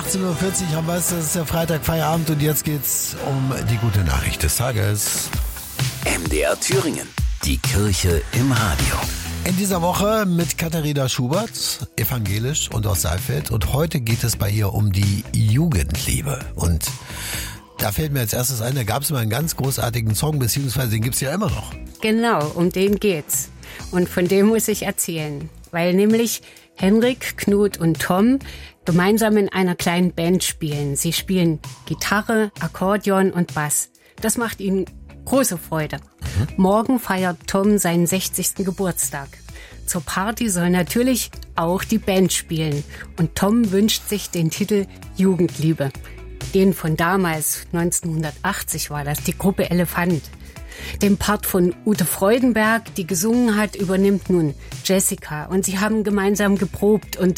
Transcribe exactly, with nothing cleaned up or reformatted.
achtzehn Uhr vierzig, am weiß, das ist der Freitag, Feierabend und jetzt geht's um die gute Nachricht des Tages. M D R Thüringen, die Kirche im Radio. In dieser Woche mit Katharina Schubert, evangelisch und aus Saalfeld. Und heute geht es bei ihr um die Jugendliebe. Und da fällt mir als erstes ein, da gab es mal einen ganz großartigen Song, beziehungsweise den gibt es ja immer noch. Genau, um den geht's. Und von dem muss ich erzählen. Weil nämlich Henrik, Knut und Tom gemeinsam in einer kleinen Band spielen. Sie spielen Gitarre, Akkordeon und Bass. Das macht ihnen große Freude. Mhm. Morgen feiert Tom seinen sechzigsten Geburtstag. Zur Party soll natürlich auch die Band spielen. Und Tom wünscht sich den Titel Jugendliebe. Den von damals, neunzehnhundertachtzig war das, die Gruppe Elefant. Den Part von Ute Freudenberg, die gesungen hat, übernimmt nun Jessica. Und sie haben gemeinsam geprobt und